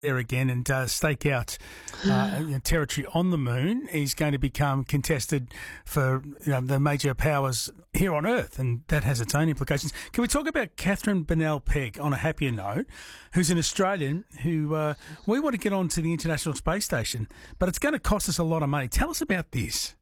there again and stake out territory on the moon is going to become contested for the major powers here on Earth, and that has its own implications. Can we talk about Catherine Bennell-Pegg on a happier note, who's an Australian who we want to get onto the International Space Station, but it's going to cost us a lot of money. Tell us about this.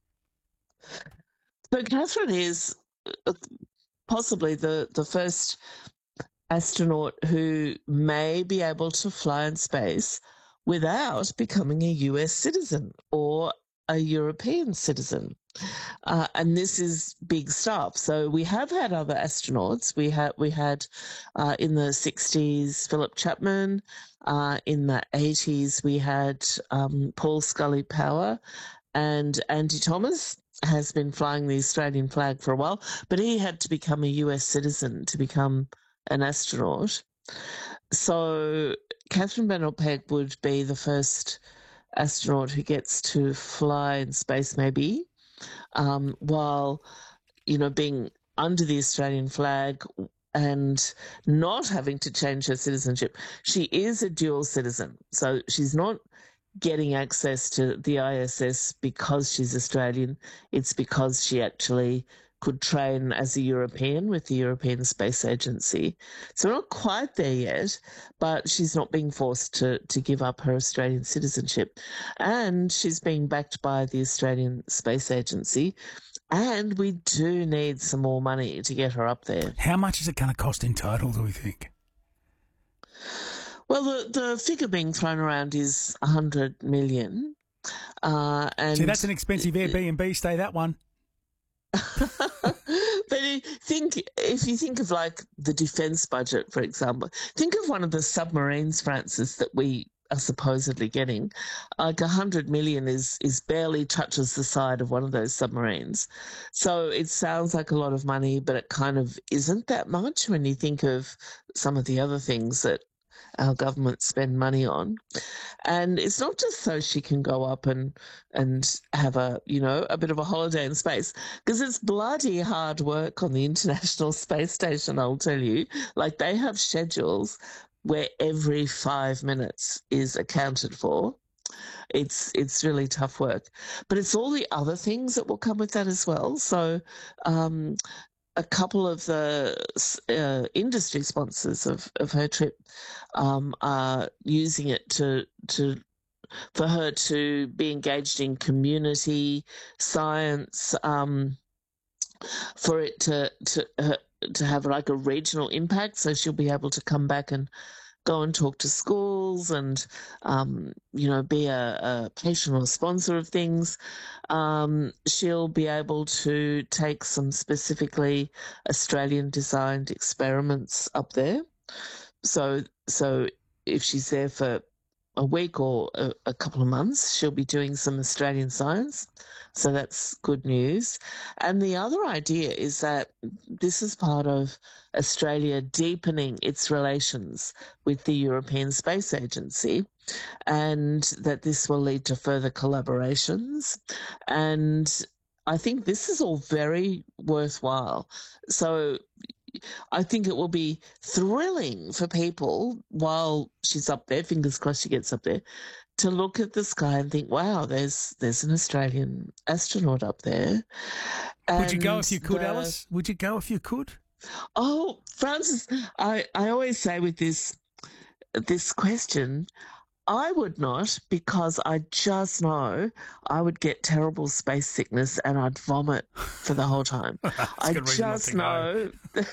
So Catherine is possibly the first astronaut who may be able to fly in space without becoming a US citizen or a European citizen. And this is big stuff. So we have had other astronauts. We had in the 60s Philip Chapman. In the 80s we had Paul Scully-Power, and Andy Thomas has been flying the Australian flag for a while, but he had to become a US citizen to become an astronaut. So Catherine Bennell-Pegg would be the first astronaut who gets to fly in space, maybe, while, being under the Australian flag and not having to change her citizenship. She is a dual citizen, so she's not getting access to the ISS because she's Australian. It's because she actually could train as a European with the European Space Agency. So we're not quite there yet, but she's not being forced to give up her Australian citizenship. And she's being backed by the Australian Space Agency. And we do need some more money to get her up there. How much is it going to cost in total, do we think? Well, the figure being thrown around is $100 million. And see, that's an expensive Airbnb stay, that one. But if you think of like the defence budget, for example, think of one of the submarines, Francis, that we are supposedly getting. Like $100 million is barely touches the side of one of those submarines. So it sounds like a lot of money, but it kind of isn't that much when you think of some of the other things that our government spend money on. And it's not just so she can go up and have a bit of a holiday in space, because it's bloody hard work on the International Space Station, I'll tell you. Like, they have schedules where every 5 minutes is accounted for. It's really tough work. But it's all the other things that will come with that as well. So a couple of the industry sponsors of her trip are using it for her to be engaged in community science, for it to have like a regional impact. So she'll be able to come back and go and talk to schools and, be a patient or sponsor of things. She'll be able to take some specifically Australian-designed experiments up there. So if she's there for a week or a couple of months, she'll be doing some Australian science. So that's good news. And the other idea is that this is part of Australia deepening its relations with the European Space Agency, and that this will lead to further collaborations. And I think this is all very worthwhile. So I think it will be thrilling for people while she's up there, fingers crossed she gets up there, to look at the sky and think, wow, there's an Australian astronaut up there. Would you go if you could, Alice? Would you go if you could? Oh, Francis, I always say with this question, I would not, because I just know I would get terrible space sickness and I'd vomit for the whole time. I just know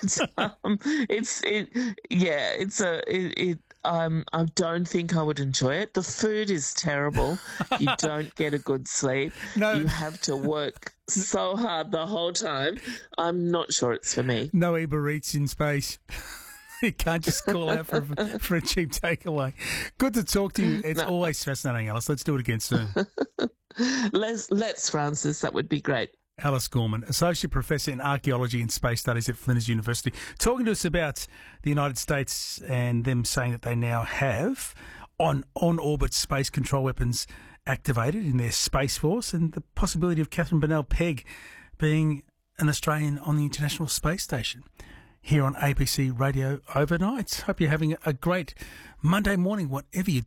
that I don't think I would enjoy it. The food is terrible. You don't get a good sleep. No. You have to work so hard the whole time. I'm not sure it's for me. No Uber Eats in space. You can't just call out for a cheap takeaway. Good to talk to you. It's always fascinating, Alice. Let's do it again soon. Let's, Francis. That would be great. Alice Gorman, Associate Professor in Archaeology and Space Studies at Flinders University, talking to us about the United States and them saying that they now have on-orbit space control weapons activated in their Space Force, and the possibility of Catherine Bennell-Pegg being an Australian on the International Space Station. here on ABC Radio Overnight. Hope you're having a great Monday morning, whatever you